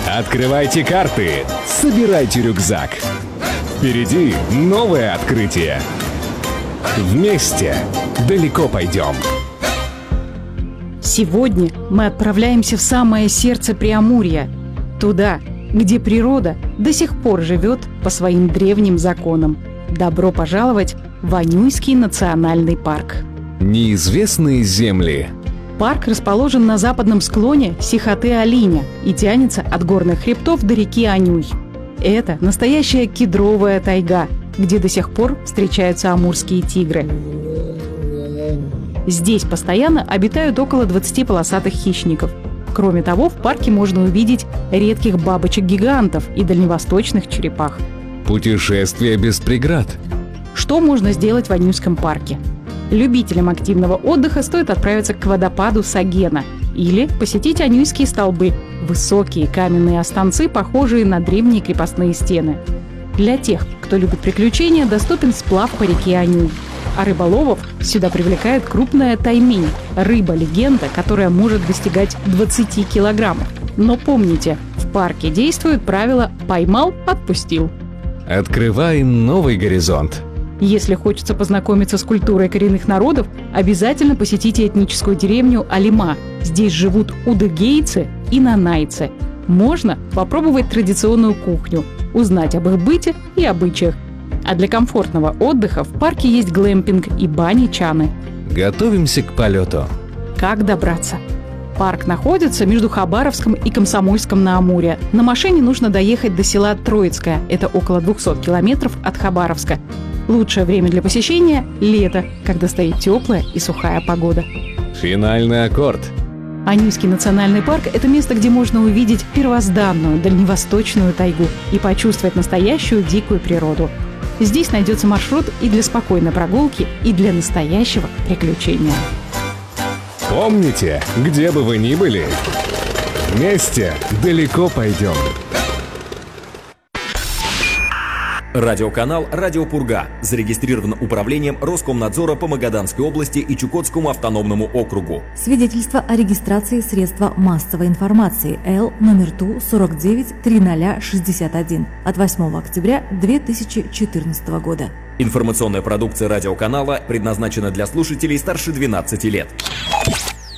Открывайте карты, собирайте рюкзак. Впереди новое открытие. Вместе далеко пойдем. Сегодня мы отправляемся в самое сердце Преамурья. Туда, где природа до сих пор живет по своим древним законам. Добро пожаловать в Ануйский национальный парк. Неизвестные земли. Парк расположен на западном склоне Сихоте-Алиня и тянется от горных хребтов до реки Ануй. Это настоящая кедровая тайга, где до сих пор встречаются амурские тигры. Здесь постоянно обитают около 20 полосатых хищников. Кроме того, в парке можно увидеть редких бабочек-гигантов и дальневосточных черепах. Путешествие без преград. Что можно сделать в Ануйском парке? Любителям активного отдыха стоит отправиться к водопаду Сагена или посетить Ануйские столбы – высокие каменные останцы, похожие на древние крепостные стены. Для тех, кто любит приключения, доступен сплав по реке Ануй. А рыболовов сюда привлекает крупная таймень – рыба-легенда, которая может достигать 20 килограммов. Но помните, в парке действует правило «поймал – отпустил». Открывай новый горизонт. Если хочется познакомиться с культурой коренных народов, обязательно посетите этническую деревню Алима. Здесь живут удыгейцы и нанайцы. Можно попробовать традиционную кухню, узнать об их быте и обычаях. А для комфортного отдыха в парке есть глэмпинг и бани-чаны. Готовимся к полету. Как добраться? Парк находится между Хабаровском и Комсомольском на Амуре. На машине нужно доехать до села Троицкое. Это около 200 километров от Хабаровска. Лучшее время для посещения – лето, когда стоит теплая и сухая погода. Финальный аккорд. Ануйский национальный парк – это место, где можно увидеть первозданную дальневосточную тайгу и почувствовать настоящую дикую природу. Здесь найдется маршрут и для спокойной прогулки, и для настоящего приключения. Помните, где бы вы ни были, вместе далеко пойдем. Радиоканал «Радио Пурга» зарегистрирован управлением Роскомнадзора по Магаданской области и Чукотскому автономному округу. Свидетельство о регистрации средства массовой информации Л номер ТУ 493061 от 8 октября 2014 года. Информационная продукция радиоканала предназначена для слушателей старше 12 лет.